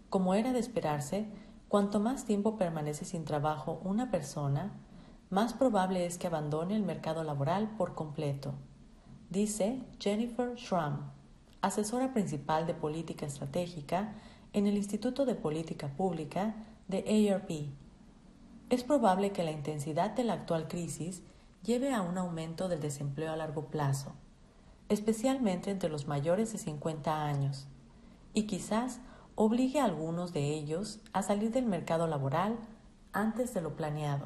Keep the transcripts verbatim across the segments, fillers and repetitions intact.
Como era de esperarse, cuanto más tiempo permanece sin trabajo una persona, más probable es que abandone el mercado laboral por completo, dice Jennifer Schramm, asesora principal de política estratégica en el Instituto de Política Pública de A R P. Es probable que la intensidad de la actual crisis lleve a un aumento del desempleo a largo plazo, especialmente entre los mayores de cincuenta años, y quizás obligue a algunos de ellos a salir del mercado laboral antes de lo planeado.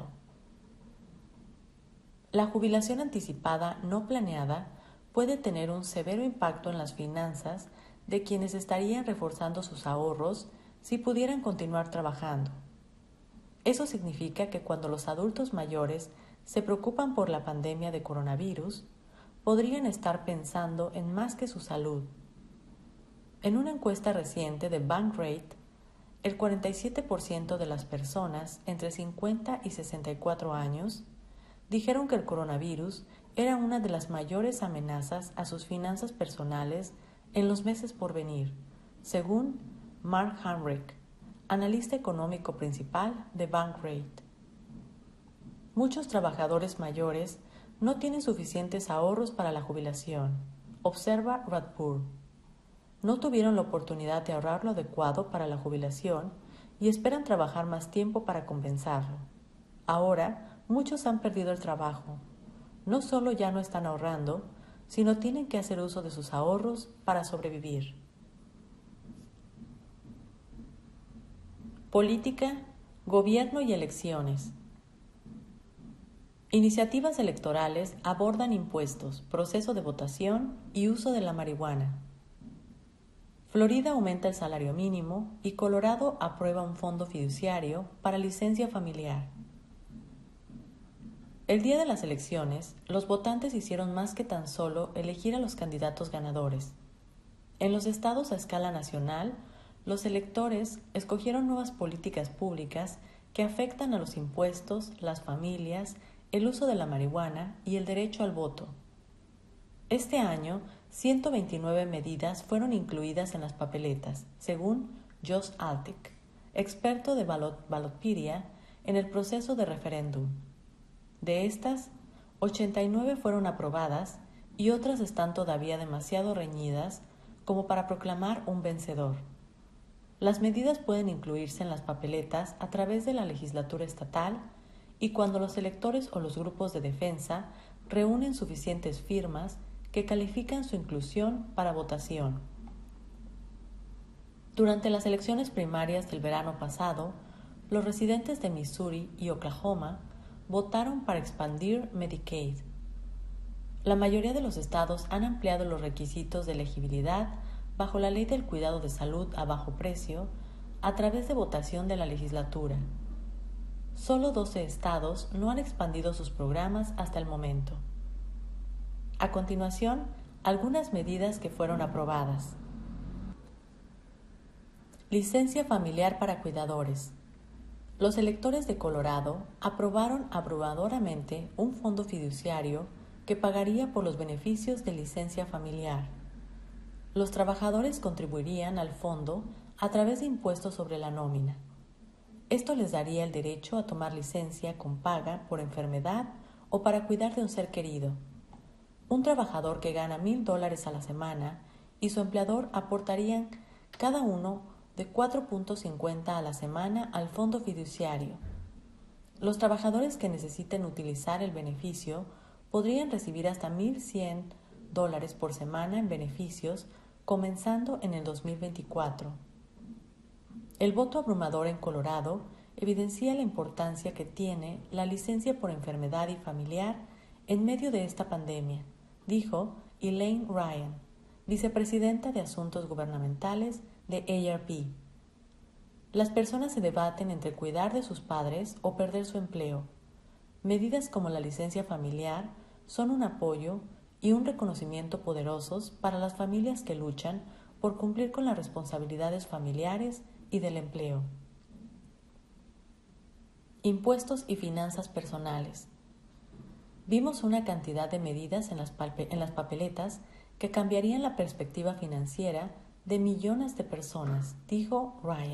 La jubilación anticipada no planeada puede tener un severo impacto en las finanzas de quienes estarían reforzando sus ahorros si pudieran continuar trabajando. Eso significa que cuando los adultos mayores se preocupan por la pandemia de coronavirus, podrían estar pensando en más que su salud. En una encuesta reciente de Bankrate, el cuarenta y siete por ciento de las personas entre cincuenta y sesenta y cuatro años dijeron que el coronavirus era una de las mayores amenazas a sus finanzas personales en los meses por venir, según Mark Hamrick, analista económico principal de Bankrate. Muchos trabajadores mayores no tienen suficientes ahorros para la jubilación, observa Radpur. No tuvieron la oportunidad de ahorrar lo adecuado para la jubilación y esperan trabajar más tiempo para compensarlo. Ahora, muchos han perdido el trabajo. No solo ya no están ahorrando, sino tienen que hacer uso de sus ahorros para sobrevivir. Política, gobierno y elecciones. Iniciativas electorales abordan impuestos, proceso de votación y uso de la marihuana. Florida aumenta el salario mínimo y Colorado aprueba un fondo fiduciario para licencia familiar. El día de las elecciones, los votantes hicieron más que tan solo elegir a los candidatos ganadores. En los estados a escala nacional, los electores escogieron nuevas políticas públicas que afectan a los impuestos, las familias, el uso de la marihuana y el derecho al voto. Este año, ciento veintinueve medidas fueron incluidas en las papeletas, según Josh Altic, experto de Ballot- Ballotpedia en el proceso de referéndum. De estas, ochenta y nueve fueron aprobadas y otras están todavía demasiado reñidas como para proclamar un vencedor. Las medidas pueden incluirse en las papeletas a través de la legislatura estatal y cuando los electores o los grupos de defensa reúnen suficientes firmas que califican su inclusión para votación. Durante las elecciones primarias del verano pasado, los residentes de Missouri y Oklahoma votaron para expandir Medicaid. La mayoría de los estados han ampliado los requisitos de elegibilidad bajo la Ley del Cuidado de Salud a Bajo Precio a través de votación de la legislatura. Solo doce estados no han expandido sus programas hasta el momento. A continuación, algunas medidas que fueron aprobadas. Licencia familiar para cuidadores. Los electores de Colorado aprobaron abrumadoramente un fondo fiduciario que pagaría por los beneficios de licencia familiar. Los trabajadores contribuirían al fondo a través de impuestos sobre la nómina. Esto les daría el derecho a tomar licencia con paga por enfermedad o para cuidar de un ser querido. Un trabajador que gana mil dólares a la semana y su empleador aportarían cada uno de cuatro punto cincuenta a la semana al fondo fiduciario. Los trabajadores que necesiten utilizar el beneficio podrían recibir hasta mil cien dólares por semana en beneficios comenzando en el dos mil veinticuatro. El voto abrumador en Colorado evidencia la importancia que tiene la licencia por enfermedad y familiar en medio de esta pandemia, dijo Elaine Ryan, vicepresidenta de Asuntos Gubernamentales de A R P. Las personas se debaten entre cuidar de sus padres o perder su empleo. Medidas como la licencia familiar son un apoyo y un reconocimiento poderosos para las familias que luchan por cumplir con las responsabilidades familiares y del empleo. Impuestos y finanzas personales. Vimos una cantidad de medidas en las, palpe- en las papeletas que cambiarían la perspectiva financiera de millones de personas, dijo Ryan.